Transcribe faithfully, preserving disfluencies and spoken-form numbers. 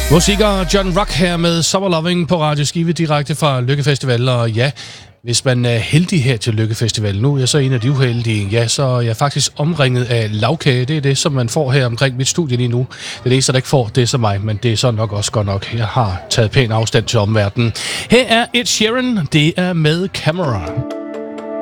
Musiker John Rock her med Summer Loving på Radio Skive direkte fra Lykke Festival. Og ja, hvis man er heldig her til Lykke Festival, nu er jeg så en af de uheldige, ja, så er jeg faktisk omringet af lavkage. Det er det, som man får her omkring mit studie lige nu. Det eneste, der ikke får, det er så mig, men det er så nok også godt nok. Jeg har taget pæn afstand til omverdenen. Her er Ed Sheeran, det er med Camera.